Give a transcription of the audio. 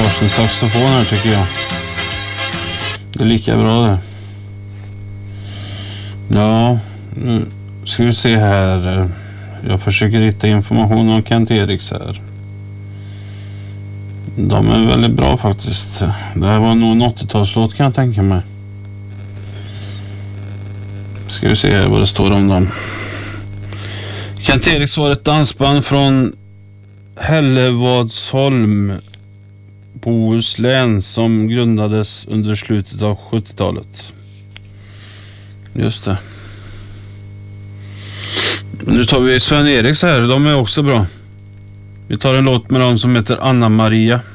varsin saxofon här tycker jag. Det är lika bra det. Ja, nu ska vi se här. Jag försöker hitta information om Kent Eriks här. De är väldigt bra faktiskt. Det här var nog en 80-talslåt kan jag tänka mig. Ska vi se vad det står om dem. Kent Eriks var ett dansband från Hällevadsholm, Bohuslän, som grundades under slutet av 70-talet. Just det. Nu tar vi Sven Eriks här. De är också bra. Vi tar en låt med dem som heter Anna Maria.